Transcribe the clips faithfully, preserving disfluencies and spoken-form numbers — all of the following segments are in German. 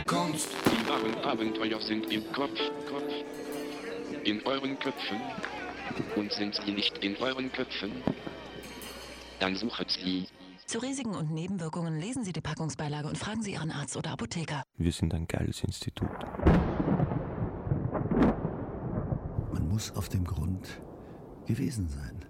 Kunst. Die wahren Abenteuer sind im Kopf, Kopf, in euren Köpfen. Und sind sie nicht in euren Köpfen? Dann sucht sie. Zu Risiken und Nebenwirkungen lesen Sie die Packungsbeilage und fragen Sie Ihren Arzt oder Apotheker. Wir sind ein geiles Institut. Man muss auf dem Grund gewesen sein.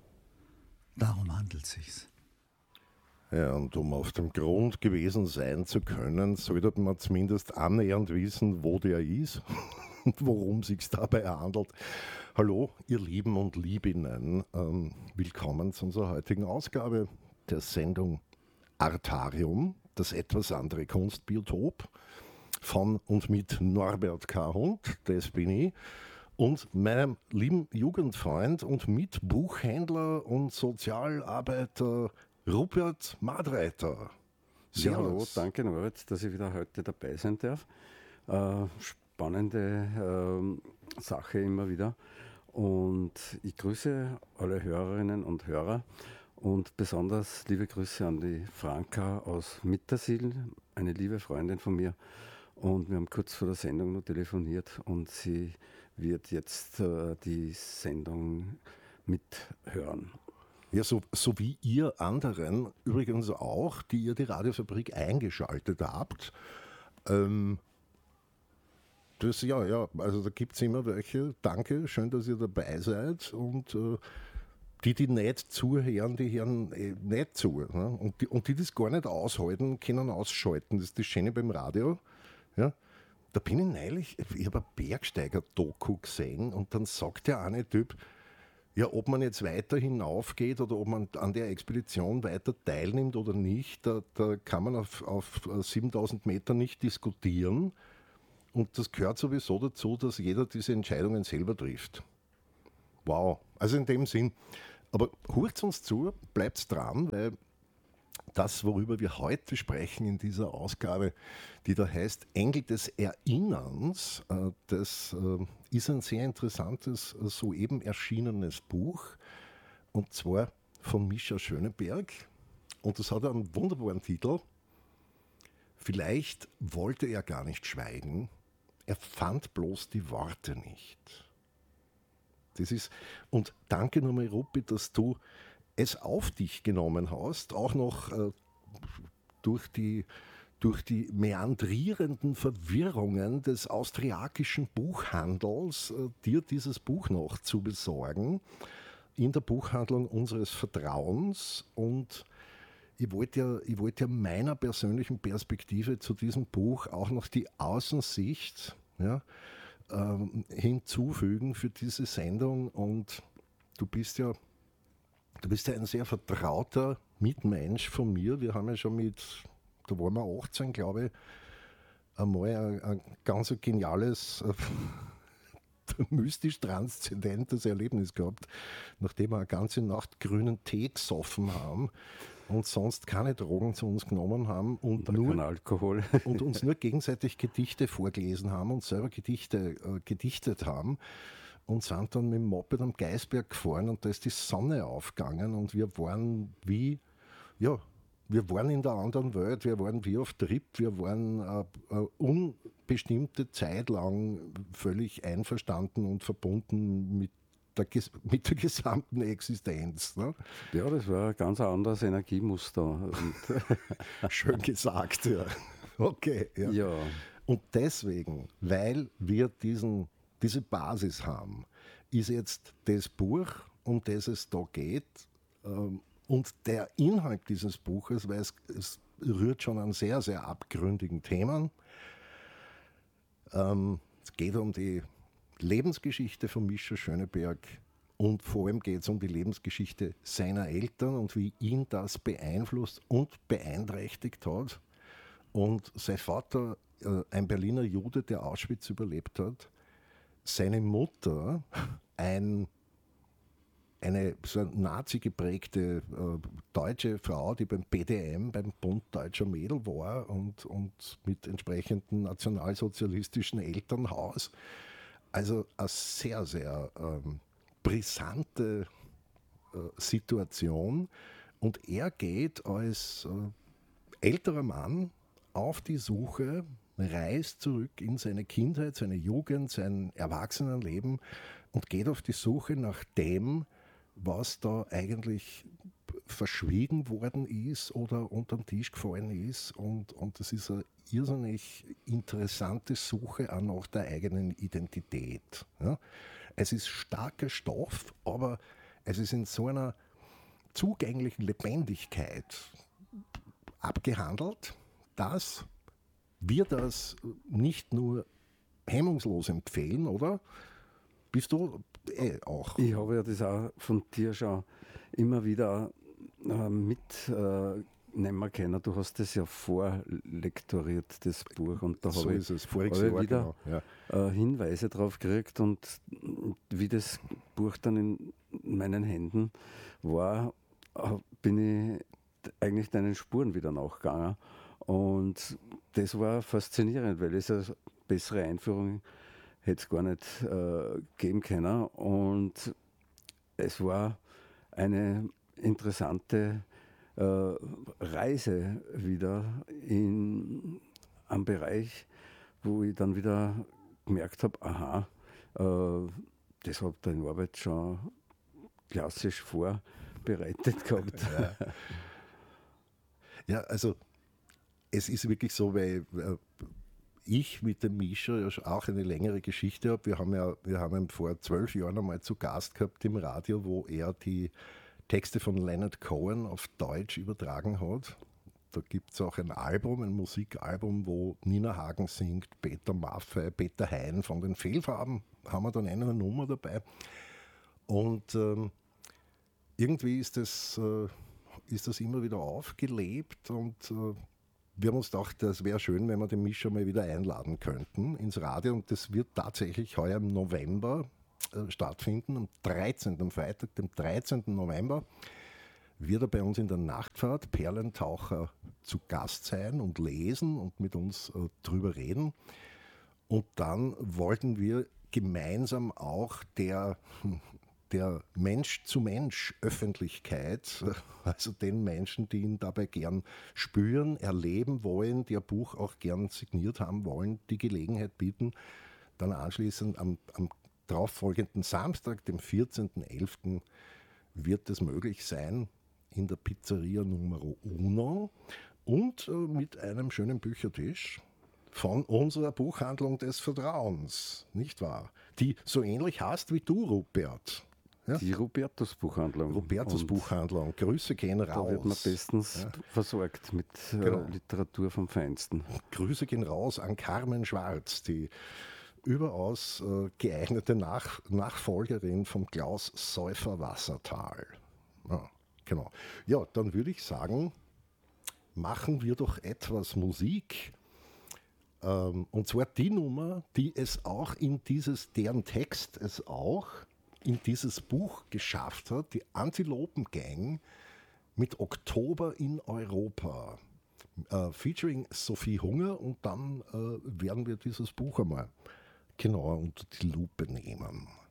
Darum handelt es sich. Ja, und um auf dem Grund gewesen sein zu können, sollte man zumindest annähernd wissen, wo der ist und worum es sich dabei handelt. Hallo, ihr Lieben und Liebinnen, ähm, willkommen zu unserer heutigen Ausgabe der Sendung Artarium, das etwas andere Kunstbiotop, von und mit Norbert K. Hund, das bin ich, und meinem lieben Jugendfreund und Mitbuchhändler und Sozialarbeiter Rupert Madreiter. Ja, hallo, danke Norbert, dass ich wieder heute dabei sein darf. Äh, spannende äh, Sache immer wieder. Und ich grüße alle Hörerinnen und Hörer und besonders liebe Grüße an die Franka aus Mittersill, eine liebe Freundin von mir. Und wir haben kurz vor der Sendung noch telefoniert und sie wird jetzt äh, die Sendung mithören. Ja, so, so wie ihr anderen übrigens auch, die ihr die Radiofabrik eingeschaltet habt. Ähm, das, ja, ja, also da gibt es immer welche. Danke, schön, dass ihr dabei seid. Und äh, die, die nicht zuhören, die hören äh, nicht zu. Ne? Und, die, und die, die das gar nicht aushalten, können ausschalten. Das ist das Schöne beim Radio. Ja? Da bin ich neulich, ich habe ein Bergsteiger-Doku gesehen und dann sagt der eine Typ, ja, ob man jetzt weiter hinaufgeht oder ob man an der Expedition weiter teilnimmt oder nicht, da, da kann man auf, auf siebentausend Meter nicht diskutieren. Und das gehört sowieso dazu, dass jeder diese Entscheidungen selber trifft. Wow, also in dem Sinn. Aber hört uns zu, bleibt dran, weil das, worüber wir heute sprechen in dieser Ausgabe, die da heißt Engel des Erinnerns, das ist ein sehr interessantes, soeben erschienenes Buch, und zwar von Mischa Schöneberg. Und das hat einen wunderbaren Titel. Vielleicht wollte er gar nicht schweigen, er fand bloß die Worte nicht. Das ist, und danke nochmal, Ruppi, dass du es auf dich genommen hast, auch noch äh, durch, die, durch die meandrierenden Verwirrungen des austriakischen Buchhandels, äh, dir dieses Buch noch zu besorgen, in der Buchhandlung unseres Vertrauens. Und ich wollte ja, ich wollte ja meiner persönlichen Perspektive zu diesem Buch auch noch die Außensicht ja, ähm, hinzufügen für diese Sendung. Und du bist ja Du bist ja ein sehr vertrauter Mitmensch von mir. Wir haben ja schon mit, da waren wir achtzehn, glaube ich, einmal ein, ein ganz geniales, mystisch transzendentes Erlebnis gehabt, nachdem wir eine ganze Nacht grünen Tee gesoffen haben und sonst keine Drogen zu uns genommen haben und, und, nur, Alkohol. und uns nur gegenseitig Gedichte vorgelesen haben und selber Gedichte äh, gedichtet haben. Und sind dann mit dem Moped am Geisberg gefahren und da ist die Sonne aufgegangen und wir waren wie, ja, wir waren in der anderen Welt, wir waren wie auf Trip, wir waren eine, eine unbestimmte Zeit lang völlig einverstanden und verbunden mit der, mit der gesamten Existenz. Ne? Ja, das war ein ganz anderes Energiemuster. Schön gesagt, ja. Okay. Ja. ja. Und deswegen, weil wir diesen diese Basis haben, ist jetzt das Buch, um das es da geht, ähm, und der Inhalt dieses Buches, weil es, es rührt schon an sehr, sehr abgründigen Themen. Ähm, es geht um die Lebensgeschichte von Mischa Schöneberg und vor allem geht es um die Lebensgeschichte seiner Eltern und wie ihn das beeinflusst und beeinträchtigt hat. Und sein Vater, äh, ein Berliner Jude, der Auschwitz überlebt hat, seine Mutter, ein, eine so Nazi geprägte äh, deutsche Frau, die beim B D M, beim Bund Deutscher Mädel war und, und mit entsprechendem nationalsozialistischen Elternhaus. Also eine sehr, sehr ähm, brisante äh, Situation. Und er geht als äh, älterer Mann auf die Suche reist zurück in seine Kindheit, seine Jugend, sein Erwachsenenleben und geht auf die Suche nach dem, was da eigentlich verschwiegen worden ist oder unter den Tisch gefallen ist. Und, und das ist eine irrsinnig interessante Suche auch nach der eigenen Identität. Ja? Es ist starker Stoff, aber es ist in so einer zugänglichen Lebendigkeit abgehandelt, dass wir das nicht nur hemmungslos empfehlen, oder? Bist du eh auch? Ich habe ja das auch von dir schon immer wieder äh, mitnehmen können. Du hast das ja vorlektoriert, das Buch. Und da So habe ist ich, es, voriges habe ich Jahr, wieder genau, ja. äh, Hinweise drauf gekriegt. Und wie das Buch dann in meinen Händen war, äh, bin ich eigentlich deinen Spuren wieder nachgegangen. Und das war faszinierend, weil es eine bessere Einführung hätte es gar nicht äh, geben können. Und es war eine interessante äh, Reise wieder in einem Bereich, wo ich dann wieder gemerkt habe, aha, äh, das hat der Norbert schon klassisch vorbereitet gehabt. Ja. Ja, also es ist wirklich so, weil äh, ich mit dem Mischa ja auch eine längere Geschichte habe. Wir haben ja, wir haben ihn vor zwölf Jahren einmal zu Gast gehabt im Radio, wo er die Texte von Leonard Cohen auf Deutsch übertragen hat. Da gibt es auch ein Album, ein Musikalbum, wo Nina Hagen singt, Peter Maffay, Peter Hein von den Fehlfarben, haben wir dann eine Nummer dabei. Und ähm, irgendwie ist das, äh, ist das immer wieder aufgelebt und äh, wir haben uns gedacht, das wäre schön, wenn wir den Mischa mal wieder einladen könnten ins Radio. Und das wird tatsächlich heuer im November äh, stattfinden, am dreizehnten am Freitag, dem dreizehnten November, wird er bei uns in der Nachtfahrt Perlentaucher zu Gast sein und lesen und mit uns äh, drüber reden. Und dann wollten wir gemeinsam auch der, der Mensch-zu-Mensch-Öffentlichkeit, also den Menschen, die ihn dabei gern spüren, erleben wollen, die ein Buch auch gern signiert haben wollen, die Gelegenheit bieten, dann anschließend am, am darauffolgenden Samstag, dem vierzehnten elften wird es möglich sein, in der Pizzeria Numero Uno und äh, mit einem schönen Büchertisch von unserer Buchhandlung des Vertrauens, nicht wahr? Die so ähnlich heißt wie du, Rupert. Ja? Die Robertus-Buchhandlung. Robertus-Buchhandlung. Grüße gehen raus. Da wird man bestens ja. versorgt mit äh, Genau. Literatur vom Feinsten. Grüße gehen raus an Carmen Schwarz, die überaus äh, geeignete Nach Nachfolgerin vom Klaus Säufer Wassertal. Ja, genau. Ja, dann würde ich sagen, machen wir doch etwas Musik. Ähm, und zwar die Nummer, die es auch in dieses, deren Text es auch in dieses Buch geschafft hat, die Antilopen Gang mit Oktober in Europa. Äh, featuring Sophie Hunger und dann äh, werden wir dieses Buch einmal genauer unter die Lupe nehmen.